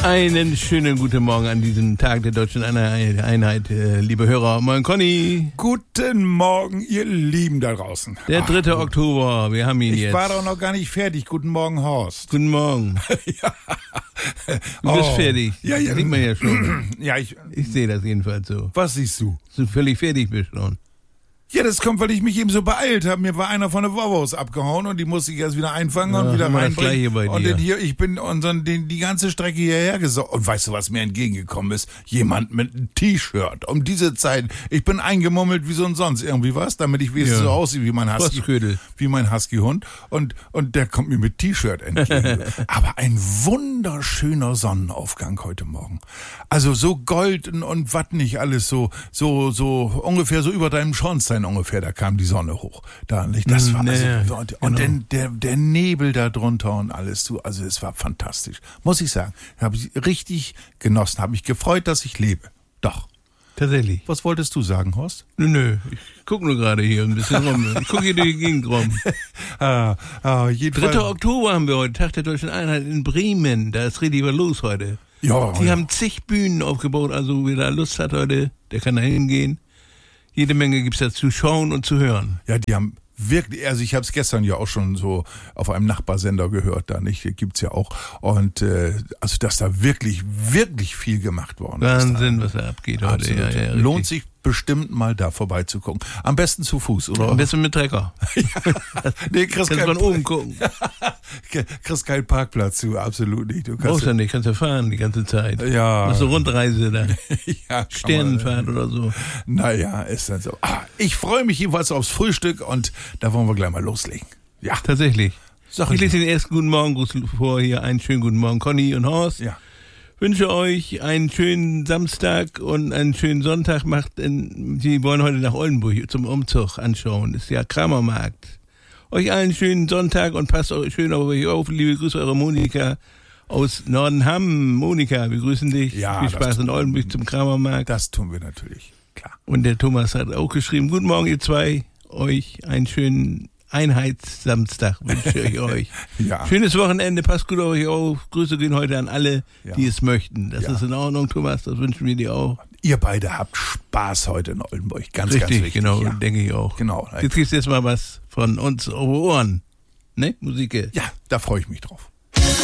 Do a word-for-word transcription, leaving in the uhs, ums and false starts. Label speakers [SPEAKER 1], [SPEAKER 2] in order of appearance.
[SPEAKER 1] Einen schönen guten Morgen an diesem Tag der Deutschen Einheit, äh, liebe Hörer. Moin Conny.
[SPEAKER 2] Guten Morgen, ihr Lieben da draußen.
[SPEAKER 1] Der dritte Oktober, wir haben ihn
[SPEAKER 2] ich
[SPEAKER 1] jetzt.
[SPEAKER 2] Ich war doch noch gar nicht fertig. Guten Morgen, Horst.
[SPEAKER 1] Guten Morgen.
[SPEAKER 2] ja.
[SPEAKER 1] Du bist
[SPEAKER 2] oh.
[SPEAKER 1] fertig.
[SPEAKER 2] Ja, ja.
[SPEAKER 1] Das sieht man ja schon.
[SPEAKER 2] ja, ich.
[SPEAKER 1] Ich sehe das jedenfalls so.
[SPEAKER 2] Was siehst du?
[SPEAKER 1] Dass du völlig fertig bist schon.
[SPEAKER 2] Ja, das kommt, weil ich mich eben so beeilt habe. Mir war einer von der Volvos abgehauen und die musste ich erst wieder einfangen
[SPEAKER 1] ja,
[SPEAKER 2] und wieder
[SPEAKER 1] reinbringen. Das Gleiche bei
[SPEAKER 2] und
[SPEAKER 1] dir.
[SPEAKER 2] dann hier, ich bin unseren, den, die ganze Strecke hierher gesorgt. Und weißt du, was mir entgegengekommen ist? Jemand mit einem T-Shirt. Um diese Zeit, ich bin eingemummelt wie so ein sonst irgendwie was, damit ich wenigstens ja. so aussehe wie mein Husky, wie mein Husky-Hund. Und, und der kommt mir mit T-Shirt entgegen. Aber ein wunderschöner Sonnenaufgang heute Morgen. Also so Gold und, und was nicht alles so, so, so ungefähr so über deinem Schornstein ungefähr, da kam die Sonne hoch. Da, das war
[SPEAKER 1] nee,
[SPEAKER 2] also, und genau. dann der, der Nebel da drunter und alles, du, also es war fantastisch. Muss ich sagen, habe ich richtig genossen, habe mich gefreut, dass ich lebe. Doch.
[SPEAKER 1] Tatsächlich.
[SPEAKER 2] Was wolltest du sagen, Horst?
[SPEAKER 1] Nö, nö, ich guck nur gerade hier ein bisschen rum. Ich gucke hier durch die Gegend rum.
[SPEAKER 2] ah, ah,
[SPEAKER 1] dritter Oktober haben wir heute, Tag der Deutschen Einheit in Bremen. Da ist richtig was los heute.
[SPEAKER 2] Ja,
[SPEAKER 1] Die
[SPEAKER 2] ja.
[SPEAKER 1] haben zig Bühnen aufgebaut, also wer da Lust hat heute, der kann da hingehen. Jede Menge gibt's da zu schauen und zu hören.
[SPEAKER 2] Ja, die haben wirklich, also ich habe es gestern ja auch schon so auf einem Nachbarsender gehört, da nicht, gibt's ja auch. Und äh, also dass da wirklich, wirklich viel gemacht worden ist.
[SPEAKER 1] Wahnsinn, was da abgeht heute. Ja, ja,
[SPEAKER 2] lohnt sich bestimmt mal da vorbeizugucken. Am besten zu Fuß, oder?
[SPEAKER 1] Am besten mit Trecker.
[SPEAKER 2] ja. Nee, kriegst
[SPEAKER 1] kannst von oben gucken.
[SPEAKER 2] kriegst keinen Parkplatz zu, absolut nicht. Du kannst
[SPEAKER 1] brauchst ja nicht, kannst ja fahren die ganze Zeit.
[SPEAKER 2] Ja.
[SPEAKER 1] Das ist eine Rundreise da.
[SPEAKER 2] ja,
[SPEAKER 1] Sternenfahrt oder so.
[SPEAKER 2] Naja, ist dann so. Ah, ich freue mich jedenfalls aufs Frühstück und da wollen wir gleich mal loslegen. Ja.
[SPEAKER 1] Tatsächlich.
[SPEAKER 2] Sag
[SPEAKER 1] ich
[SPEAKER 2] ich
[SPEAKER 1] lese den ersten guten Morgengruß vor hier. Einen schönen guten Morgen, Conny und Horst.
[SPEAKER 2] Ja.
[SPEAKER 1] Wünsche euch einen schönen Samstag und einen schönen Sonntag. Macht in, Sie wollen heute nach Oldenburg zum Umzug anschauen. Ist ja Kramermarkt. Euch allen schönen Sonntag und passt euch schön auf euch auf. Liebe Grüße, eure Monika aus Nordenham. Monika, wir grüßen dich.
[SPEAKER 2] Ja,
[SPEAKER 1] viel Spaß in Oldenburg zum Kramermarkt.
[SPEAKER 2] Das tun wir natürlich, klar.
[SPEAKER 1] Und der Thomas hat auch geschrieben, guten Morgen ihr zwei. Euch einen schönen Einheitssamstag wünsche ich euch.
[SPEAKER 2] ja.
[SPEAKER 1] Schönes Wochenende, passt gut auf euch auf. Grüße gehen heute an alle, ja. die es möchten. Das
[SPEAKER 2] ja.
[SPEAKER 1] ist in Ordnung, Thomas, das wünschen wir dir auch.
[SPEAKER 2] Ihr beide habt Spaß heute in Oldenburg. Ganz,
[SPEAKER 1] richtig,
[SPEAKER 2] ganz wichtig.
[SPEAKER 1] Genau,
[SPEAKER 2] ja.
[SPEAKER 1] denke ich auch.
[SPEAKER 2] Genau.
[SPEAKER 1] Jetzt kriegst du jetzt mal was von uns auf Ohren. Ne, Musik.
[SPEAKER 2] Ja, da freue ich mich drauf.